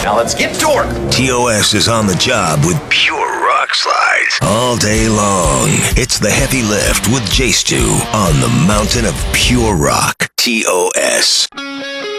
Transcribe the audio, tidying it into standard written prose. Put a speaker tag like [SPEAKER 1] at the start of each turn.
[SPEAKER 1] Now let's get to work.
[SPEAKER 2] TOS is on the job with pure rock slides all day long. It's the Heavy Lift with J Stu on the mountain of pure rock. TOS.